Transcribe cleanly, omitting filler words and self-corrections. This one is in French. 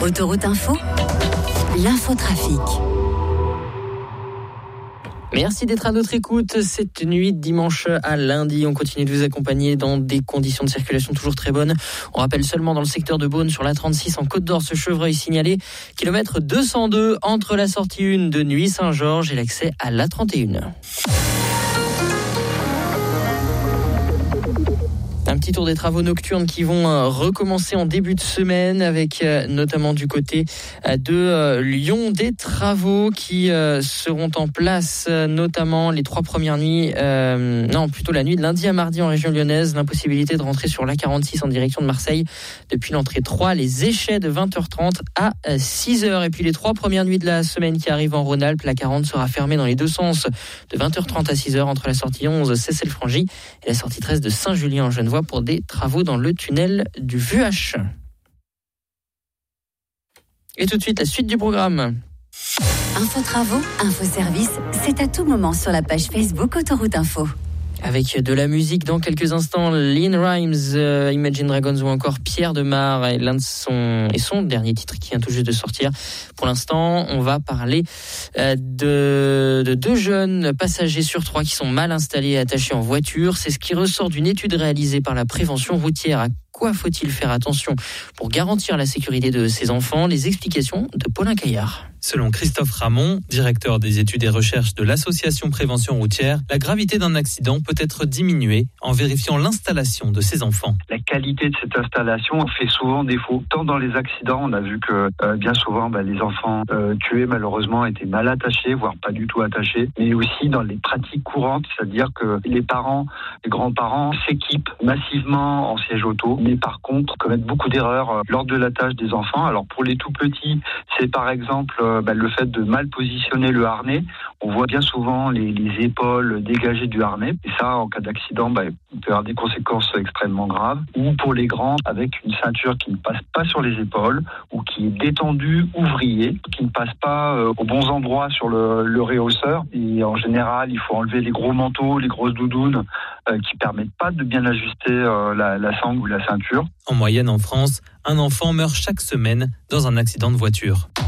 Autoroute Info, l'infotrafic. Merci d'être à notre écoute cette nuit de dimanche à lundi. On continue de vous accompagner dans des conditions de circulation toujours très bonnes. On rappelle seulement dans le secteur de Beaune sur la 36 en Côte d'Or, ce chevreuil signalé kilomètre 202 entre la sortie 1 de Nuits-Saint-Georges et l'accès à la 31. Un petit tour des travaux nocturnes qui vont recommencer en début de semaine avec notamment du côté de Lyon des travaux qui seront en place notamment les 3 premières nuits, plutôt la nuit de lundi à mardi en région lyonnaise, l'impossibilité de rentrer sur l'A46 en direction de Marseille depuis l'entrée 3, les échets de 20h30 à 6h et puis les 3 premières nuits de la semaine qui arrivent en Rhône-Alpes, la 40 sera fermée dans les deux sens de 20h30 à 6h entre la sortie 11 Cessel-Frangy et la sortie 13 de Saint-Julien en Genevois pour des travaux dans le tunnel du VUH. Et tout de suite, la suite du programme. Info travaux, info service, c'est à tout moment sur la page Facebook Autoroute Info. Avec de la musique dans quelques instants, Lynn Rhymes, Imagine Dragons ou encore Pierre Demar et son dernier titre qui vient tout juste de sortir. Pour l'instant, on va parler de 2 jeunes passagers sur 3 qui sont mal installés et attachés en voiture. C'est ce qui ressort d'une étude réalisée par la prévention routière. À quoi faut-il faire attention pour garantir la sécurité de ces enfants? Les explications de Paulin Caillard. Selon Christophe Ramon, directeur des études et recherches de l'association Prévention Routière, la gravité d'un accident peut être diminuée en vérifiant l'installation de ces enfants. La qualité de cette installation fait souvent défaut. Tant dans les accidents, on a vu que bien souvent les enfants tués malheureusement étaient mal attachés, voire pas du tout attachés, mais aussi dans les pratiques courantes, c'est-à-dire que les parents, les grands-parents s'équipent massivement en siège auto, mais par contre commettent beaucoup d'erreurs lors de l'attache des enfants. Alors pour les tout petits, c'est par exemple le fait de mal positionner le harnais. On voit bien souvent les épaules dégagées du harnais. Et ça, en cas d'accident, il peut avoir des conséquences extrêmement graves. Ou pour les grands, avec une ceinture qui ne passe pas sur les épaules, ou qui est détendue ou vrillée, qui ne passe pas aux bons endroits sur le réhausseur. Et en général, il faut enlever les gros manteaux, les grosses doudounes, qui permettent pas de bien ajuster la sangle ou la ceinture. En moyenne, en France, un enfant meurt chaque semaine dans un accident de voiture.